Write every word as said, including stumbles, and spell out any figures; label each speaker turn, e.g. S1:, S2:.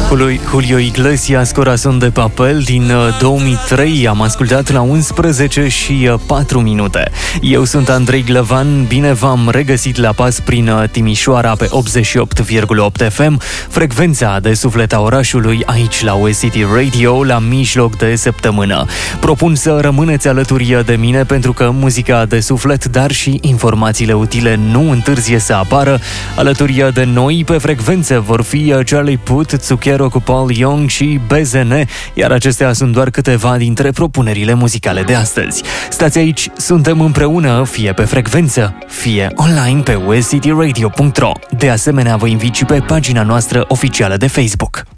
S1: Julio Iglesias, Corazon de Papel din două mii trei, am ascultat la unsprezece și patru minute. Eu sunt Andrei Glăvan, bine v-am regăsit la pas prin Timișoara pe optzeci și opt virgulă opt F M, frecvența de suflet a orașului, aici la U S City Radio, la mijloc de săptămână. Propun să rămâneți alături de mine pentru că muzica de suflet, dar și informațiile utile nu întârzie să apară. Alături de noi pe frecvență vor fi Charlie Puth, Zucchero cu Paul Young și B Z N, iar acestea sunt doar câteva dintre propunerile muzicale de astăzi. Stați aici, suntem împreună, fie pe frecvență, fie online pe u s city radio punct r o. De asemenea, vă invit și pe pagina noastră oficială de Facebook.